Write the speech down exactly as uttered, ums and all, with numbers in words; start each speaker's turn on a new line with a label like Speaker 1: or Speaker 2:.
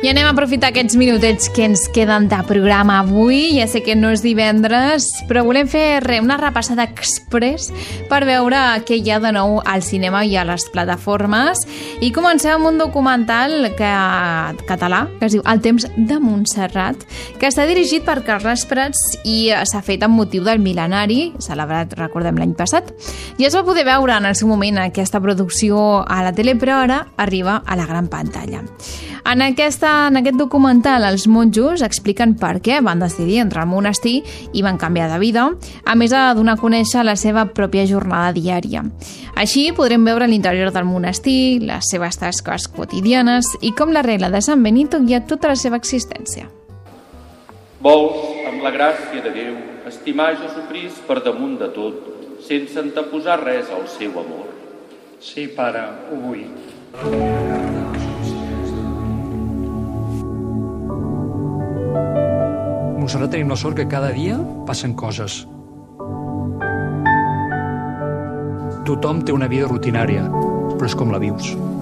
Speaker 1: I anem a aprofitar aquests minutets que ens queden de programa avui. Ja sé que no és divendres, però volem fer re, una repassada express per veure què hi ha de nou al cinema i a les plataformes. I comencem amb un documental que, català que es diu El temps de Montserrat, que està dirigit per Carles Prats i s'ha fet amb motiu del mil·lenari, celebrat, recordem, l'any passat. Ja es va poder veure en el seu moment aquesta producció a la tele, però ara arriba a la gran pantalla. En, aquesta, en aquest documental, els monjos expliquen per què van decidir entrar al monestir i van canviar de vida, a més de donar a conèixer la seva pròpia jornada diària. Així podrem veure l'interior del monestir, les seves tasques quotidianes i com la regla de Sant Benito guia tota la seva existència.
Speaker 2: Vols, amb la gràcia de Déu, estimar Jesucrist per damunt de tot, sense anteposar res al seu amor?
Speaker 3: Sí, pare, ho vull.
Speaker 4: Montserrat tenim la sort que cada dia passen coses. Tothom té una vida rutinària, però és com la vius.